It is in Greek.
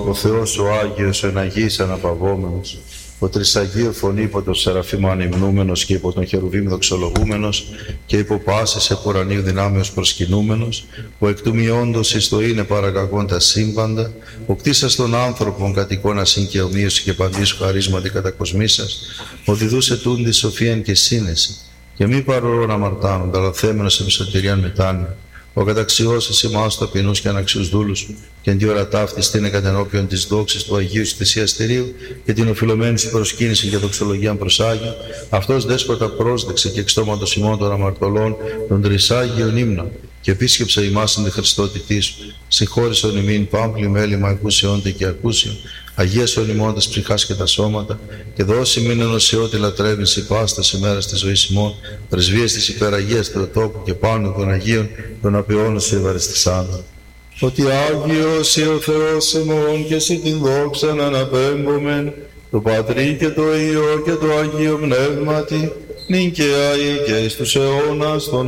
ο Θεός ο Άγιος, ο εναγής αναπαυόμενος, ο τρισαγείο φωνή υπό τον Σεραφείμ ανυμνούμενος και υπό τον Χερουβίμ δοξολογούμενος και υπό πάσης επουρανίου δυνάμεως προσκυνούμενος, ο εκ του μειόντος εις το είναι παρακαγών τα σύμπαντα, ο κτίσας των άνθρωπων κατ' εικόνα συν και ομοίωση και παντήσου χαρίσματι κατακοσμήσας, ο διδούς ετούντι σοφίαν και σύνεση, και μη παρορών αμαρτάνοντα, αλλά θέμενος εν σωτηρίαν μετάνοια, ο καταξιώσεις ημάς ταπεινούς και αναξιούς δούλους, και εν τη ώρα ταύτης την εκατενώπιον της δόξης του Αγίου Θυσιαστηρίου και την οφειλωμένη στην προσκύνηση και δοξολογίαν προς Άγιο, αυτός δέσποτα πρόσδεξε και εξτόματος ημών των αμαρτωλών των τρισάγιων ύμνων, και επίσκεψε ημάς εν τη Χριστότητή σου, συγχώρησον ημίν πάμπλη μέλημα ακούσεόντε και ακούσεων, αγίασον ημών τας ψυχάς και τα σώματα, και δώσει μην ενωσιώτη λατρεύνηση πάστας ημέρας της ζωής ημών, πρεσβείες της υπεραγίας Θεοτόπου και πάνω των Αγίων των απειώνων σε ευαριστησάντων. Ότι Άγιος ο Θεός ημών και εσύ την δόξαν αναπέμπομεν, το Πατρί και το Υιό και το Αγίο Πνεύματι, νυν και αεί και εις τους αιώνας των